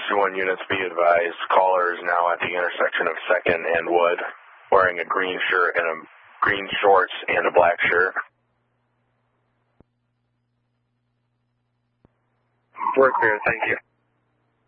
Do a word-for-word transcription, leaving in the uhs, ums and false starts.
one units be advised, caller is now at the intersection of second and Wood, wearing a green shirt and a green shorts and a black shirt. We're clear, thank you.